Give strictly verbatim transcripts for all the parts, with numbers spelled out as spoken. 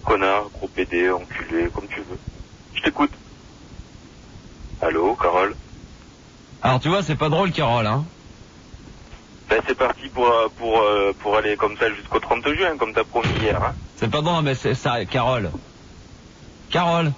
connard, gros pédé, enculé, comme tu veux. Je t'écoute. Allô, Carole? Alors tu vois, c'est pas drôle, Carole, hein. Ben c'est parti pour, pour, pour aller comme ça jusqu'au trente juin, comme t'as promis hier, hein. C'est pas drôle, mais c'est ça, Carole. Carole.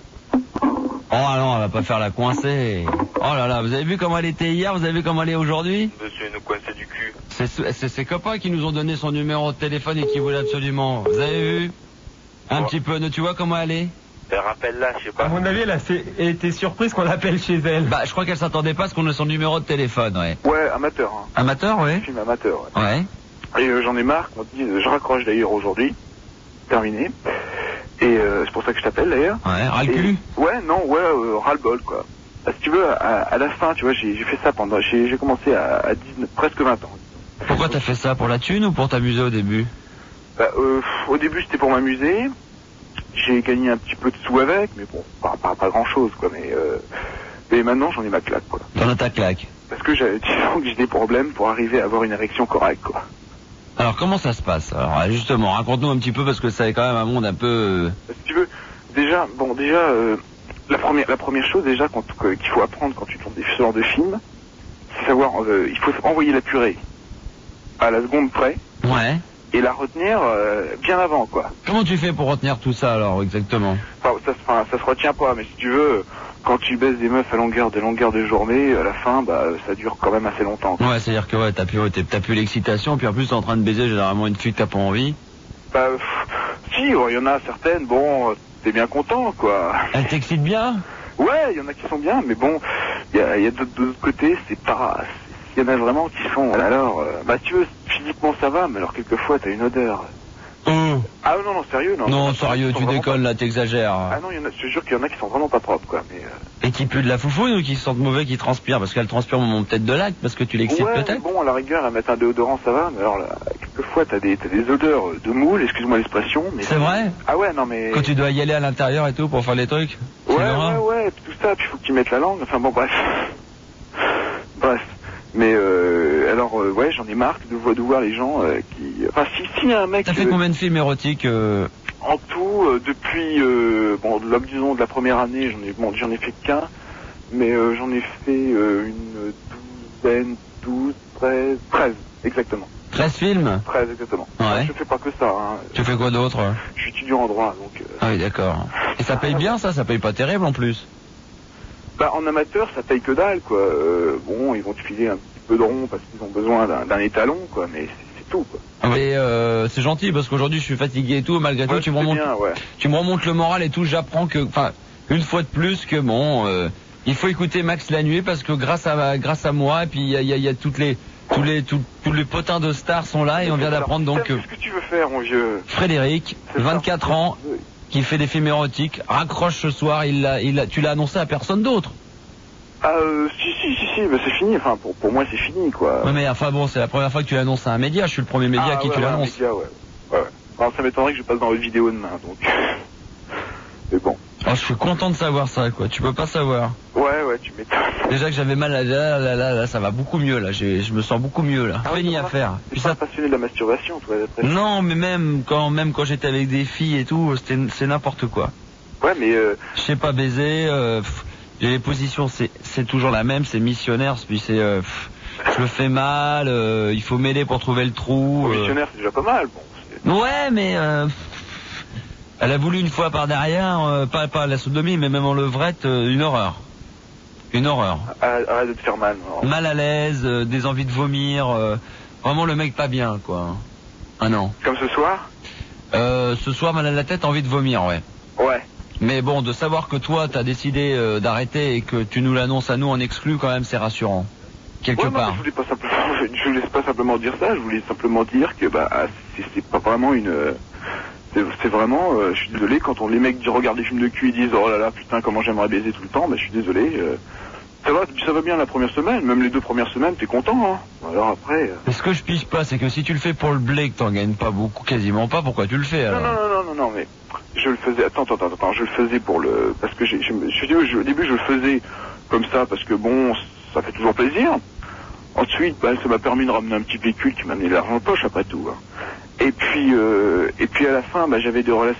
Oh non, elle va pas faire la coincée. Oh là là, vous avez vu comment elle était hier, vous avez vu comment elle est aujourd'hui? Monsieur nous coincer du cul. C'est ses copains qui nous ont donné son numéro de téléphone et qui voulaient absolument. Vous avez vu? Un ouais. petit peu, tu vois comment elle est? Elle rappelle là, je sais pas. À mon avis, elle a été surprise qu'on l'appelle chez elle. Bah, je crois qu'elle s'attendait pas à ce qu'on ait son numéro de téléphone, ouais. Ouais, amateur. Hein. Amateur, ouais. Film amateur, ouais. Ouais. Et euh, j'en ai marre qu'on dise, je raccroche d'ailleurs aujourd'hui. Terminé. Et euh, c'est pour ça que je t'appelle d'ailleurs. Ouais, ras le cul. Ouais, non, ouais, euh, ras le bol, quoi. Bah, si tu veux, à, à la fin, tu vois, j'ai fait ça pendant, j'ai commencé à, à dix-neuf, presque vingt ans. Pourquoi t'as fait ça? Pour la thune ou pour t'amuser au début? Bah, euh, au début, c'était pour m'amuser. J'ai gagné un petit peu de sous avec, mais bon, pas, pas, pas grand chose, quoi, mais, euh, mais maintenant, j'en ai ma claque, quoi. T'en as ta claque? Parce que j'ai, disons que j'ai des problèmes pour arriver à avoir une érection correcte, quoi. Alors, comment ça se passe? Alors, justement, raconte-nous un petit peu, parce que ça est quand même un monde un peu... Si tu veux, déjà, bon, déjà, euh, la première, la première chose, déjà, quand, euh, qu'il faut apprendre quand tu tournes des, ce genre de film, c'est savoir, euh, il faut envoyer la purée à la seconde près. Ouais. Et la retenir euh, bien avant, quoi. Comment tu fais pour retenir tout ça, alors, exactement? Enfin, ça, enfin, ça se retient pas, mais si tu veux, quand tu baisses des meufs à longueur de longueur de journée, à la fin, bah, ça dure quand même assez longtemps, quoi. Ouais, c'est-à-dire que, ouais, t'as plus, t'as plus l'excitation, puis en plus, t'es en train de baiser généralement une fille que t'as pas envie. Bah, pff, si, il y en a certaines, bon, t'es bien content, quoi. Elle t'excite bien? Ouais, il y en a qui sont bien, mais bon, il y a, y a d'autres de l'autre côté, c'est pas... Il y en a vraiment qui sont... Alors, euh, bah, tu veux, physiquement ça va, mais alors quelquefois t'as une odeur. Hum. Ah non, non, sérieux, non. Non, sérieux, tu décolles, pas... là, t'exagères. Ah non, il y en a, je te jure qu'il y en a qui sont vraiment pas propres, quoi, mais... Euh... Et qui puent de la foufoune ou qui se sentent mauvais, qui transpirent? Parce qu'elle transpire au moment peut-être de l'acte, parce que tu l'excites ouais, peut-être? Bon, à la rigueur, à mettre un déodorant, ça va, mais alors là, quelquefois t'as des, t'as des odeurs de moule, excuse-moi l'expression, mais... C'est vrai? Ah ouais, non, mais... Quand tu dois y aller à l'intérieur et tout pour faire les trucs? Ouais, ouais, ouais, et puis tout ça, puis il faut que tu mettes la langue, enfin bon, bref. Bref. Mais euh, alors euh, ouais, j'en ai marre de, voir, de voir les gens euh, qui... Enfin si, si y a un mec... T'as fait euh, combien de films érotiques euh... En tout, euh, depuis... Euh, bon, l'homme disons de la première année, j'en ai, bon, j'en ai fait qu'un, mais euh, j'en ai fait euh, une douzaine, douze, treize, treize, exactement. treize films? treize, exactement. Ouais. Enfin, je fais pas que ça. Hein. Tu fais quoi d'autre? Je suis étudiant en droit, donc... Euh... Ah oui, d'accord. Et ça paye bien, ça? Ça paye pas terrible en plus? Bah, en amateur, ça paye que dalle, quoi. Euh, bon, ils vont te filer un petit peu de rond parce qu'ils ont besoin d'un étalon, quoi, mais c'est tout, quoi. Et euh, c'est gentil parce qu'aujourd'hui je suis fatigué et tout, malgré ouais, tout tu me remontes, bien, ouais. tu me remontes le moral et tout. J'apprends que, enfin, une fois de plus que bon, euh, il faut écouter Max la nuit parce que grâce à grâce à moi, et puis il y a, y, a, y a toutes les tous les tous, tous les potins de stars sont là et on vient d'apprendre donc que qu'est-ce que tu veux faire, mon vieux? Frédéric, vingt-quatre ans, qui fait des films érotiques, raccroche ce soir. Il l'a, il l'a, tu l'as annoncé à personne d'autre? Ah euh, si si si si, mais c'est fini. Enfin pour pour moi c'est fini, quoi. Ouais, mais enfin bon, c'est la première fois que tu l'annonces à un média. Je suis le premier média ah, à qui ouais, tu ouais, l'annonces. Ouais, ouais. ouais. Alors ça m'étonnerait que je passe dans votre vidéo demain, donc. Mais bon. Oh, je suis content de savoir ça, quoi. Tu peux pas savoir. Ouais, ouais, tu m'étonnes. Déjà que j'avais mal, là, là, là, là, là, ça va beaucoup mieux, là. Je me sens beaucoup mieux, là. Ah, Fini à faire. Tu es pas passionné de la masturbation, toi, d'après. Non, mais même quand, même quand j'étais avec des filles et tout, c'était, c'est n'importe quoi. Ouais, mais euh... je sais pas baiser, euh, pff, les positions, c'est, c'est toujours la même, c'est missionnaire, puis c'est, euh, pff, je me fais mal, euh, il faut m'aider pour trouver le trou. Euh... Missionnaire, c'est déjà pas mal, bon. Ouais, mais, euh, elle a voulu une fois par derrière, euh, pas, pas la sodomie, mais même en levrette, euh, une horreur. Une horreur. Arrête de te faire mal. Non. Mal à l'aise, euh, des envies de vomir, euh, vraiment le mec pas bien, quoi. Ah non. Comme ce soir euh, Ce soir, mal à la tête, envie de vomir, ouais. Ouais. Mais bon, de savoir que toi, t'as décidé euh, d'arrêter et que tu nous l'annonces à nous en exclu, quand même, c'est rassurant. Quelque ouais, part. Non, je voulais pas simplement, je, je voulais pas simplement dire ça, je voulais simplement dire que bah c'est, c'est pas vraiment une... C'est, c'est vraiment, euh, je suis désolé, quand on les mecs regardent des films de cul et disent oh là là putain comment j'aimerais baiser tout le temps, bah je suis désolé. Euh, ça va, ça va bien la première semaine, même les deux premières semaines t'es content, hein. Alors après. Euh... Mais ce que je pige pas, c'est que si tu le fais pour le blé, que t'en gagnes pas beaucoup, quasiment pas, pourquoi tu le fais alors? Non non non non non non mais je le faisais. Attends attends attends, attends je le faisais pour le parce que j'ai, je, je, je, au début je le faisais comme ça parce que bon ça fait toujours plaisir. Ensuite, bah, ça m'a permis de ramener un petit véhicule qui m'a amené l'argent en poche après tout. Hein. Et puis, euh, et puis à la fin, bah, j'avais des relations.